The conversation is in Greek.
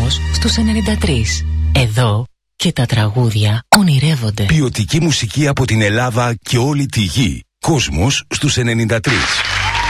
Κόσμος στους 93. Εδώ και τα τραγούδια ονειρεύονται. Ποιοτική μουσική από την Ελλάδα και όλη τη γη. Κόσμος στους 93.